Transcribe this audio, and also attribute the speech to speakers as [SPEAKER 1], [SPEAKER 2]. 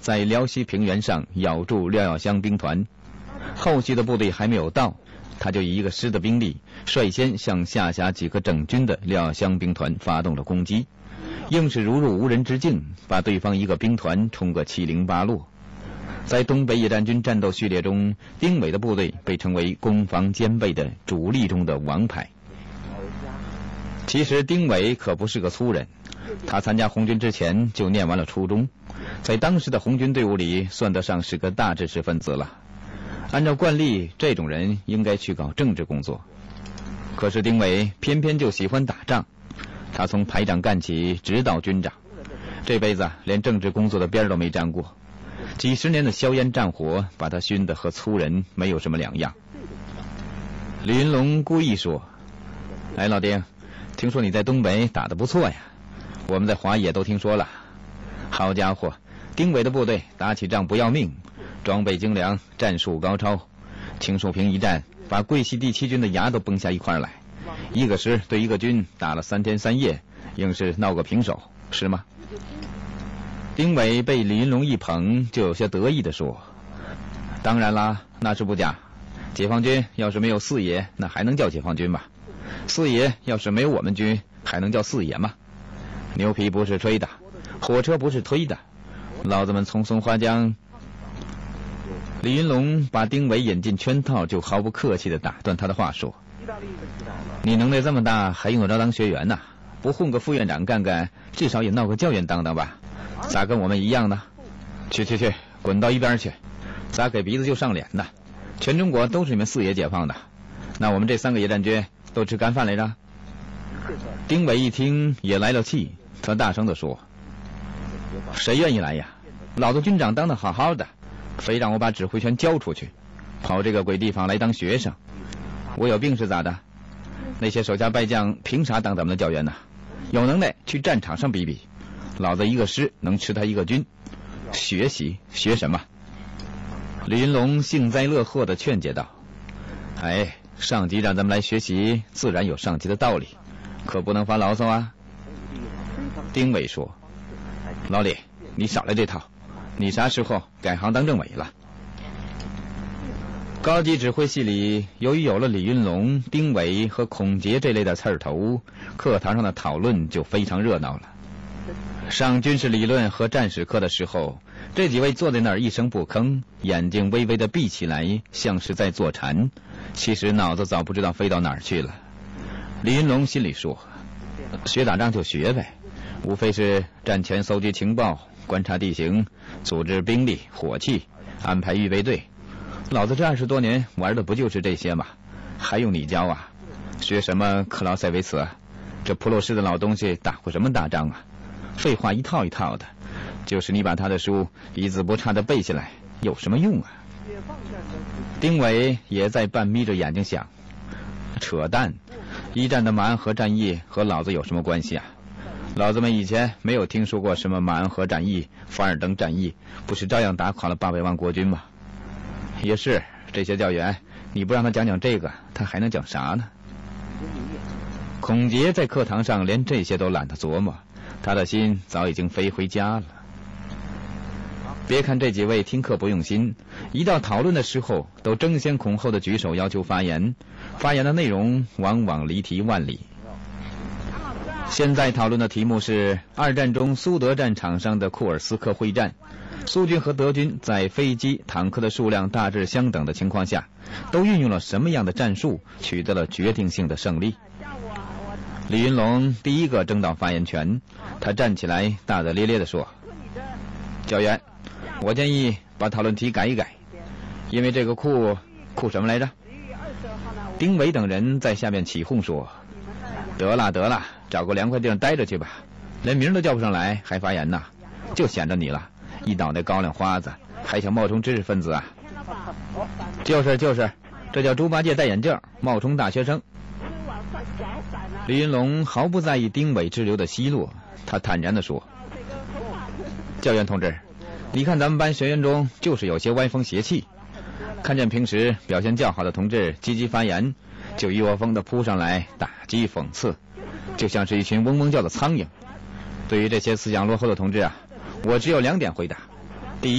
[SPEAKER 1] 在辽西平原上咬住廖耀湘兵团，后续的部队还没有到，他就以一个师的兵力率先向下辖几个整军的廖耀湘兵团发动了攻击，硬是如入无人之境，把对方一个兵团冲个七零八落。在东北野战军战斗序列中，丁伟的部队被称为攻防兼备的主力中的王牌。其实丁伟可不是个粗人，他参加红军之前就念完了初中，在当时的红军队伍里算得上是个大知识分子了。按照惯例，这种人应该去搞政治工作，可是丁伟偏偏就喜欢打仗，他从排长干起，直到军长，这辈子连政治工作的边都没沾过。几十年的硝烟战火把他熏得和粗人没有什么两样。李云龙故意说：“哎，老丁，听说你在东北打得不错呀，我们在华野都听说了。好家伙，丁伟的部队打起仗不要命，装备精良，战术高超。青树坪一战，把桂系第7军的牙都崩下一块来，一个师对一个军打了3天3夜，硬是闹个平手，是吗？”丁伟被李云龙一捧，就有些得意地说：“当然啦，那是不假。解放军要是没有四爷，那还能叫解放军吗？四爷要是没有我们军，还能叫四爷吗？牛皮不是吹的，火车不是推的，老子们从松花江。”李云龙把丁伟引进圈套，就毫不客气地打断他的话说：“你能耐这么大，还用得着当学员呢？不混个副院长干干，至少也闹个教员当当吧？咋跟我们一样呢？去，滚到一边去！咋给鼻子就上脸呢？全中国都是你们四爷解放的，那我们这3个野战军都吃干饭来着？”丁伟一听也来了气，他大声地说：“谁愿意来呀？老子军长当得好好的，非让我把指挥权交出去，跑这个鬼地方来当学生，我有病是咋的？那些手下败将凭啥当咱们的教员呢？有能耐去战场上比比，老子一个师能吃他一个军，学习学什么？”李云龙幸灾乐祸地劝解道：“哎，上级让咱们来学习，自然有上级的道理，可不能发牢骚啊。”丁伟说：“老李，你少来这套，你啥时候改行当政委了？”高级指挥系里，由于有了李云龙、丁伟和孔杰这类的刺儿头，课堂上的讨论就非常热闹了。上军事理论和战史课的时候，这几位坐在那儿一声不吭，眼睛微微的闭起来，像是在坐禅，其实脑子早不知道飞到哪儿去了。李云龙心里说：“学打仗就学呗，无非是战前搜集情报，观察地形，组织兵力火器，安排预备队。老子这20多年玩的不就是这些吗？还用你教啊？学什么克劳塞维茨？这普鲁士的老东西打过什么大仗啊？废话一套一套的，就是你把他的书一字不差的背下来，有什么用啊？”丁伟也在半眯着眼睛想：扯淡，一战的马鞍河战役和老子有什么关系啊？老子们以前没有听说过什么马鞍河战役、凡尔登战役，不是照样打垮了800万国军吗？也是，这些教员，你不让他讲讲这个，他还能讲啥呢？孔杰在课堂上连这些都懒得琢磨，他的心早已经飞回家了。别看这几位听课不用心，一到讨论的时候都争先恐后的举手要求发言，发言的内容往往离题万里。现在讨论的题目是2战中苏德战场上的库尔斯克会战，苏军和德军在飞机、坦克的数量大致相等的情况下，都运用了什么样的战术，取得了决定性的胜利？李云龙第一个争到发言权，他站起来大大咧咧地说：“教员，我建议把讨论题改一改，因为这个库什么来着？”丁伟等人在下面起哄说：“得了，找个凉快地方待着去吧，连名都叫不上来还发言呢，就显着你了，一脑袋高粱花子，还想冒充知识分子啊？”“就是，这叫猪八戒戴眼镜，冒充大学生。”李云龙毫不在意丁伟之流的奚落，他坦然地说：“教员同志，你看咱们班学员中就是有些歪风邪气，看见平时表现较好的同志积极发言，就一窝蜂地扑上来打击讽刺，就像是一群嗡嗡叫的苍蝇。对于这些思想落后的同志啊，我只有2点回答：